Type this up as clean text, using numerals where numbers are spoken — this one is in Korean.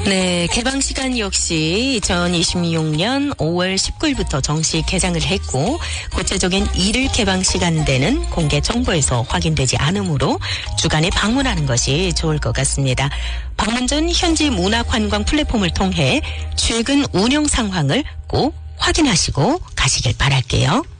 네, 개방 시간 역시 2026년 5월 19일부터 정식 개장을 했고 구체적인 일일 개방 시간대는 공개 정보에서 확인되지 않으므로 주간에 방문하는 것이 좋을 것 같습니다. 방문 전 현지 문화관광 플랫폼을 통해 최근 운영 상황을 꼭 확인하시고 가시길 바랄게요.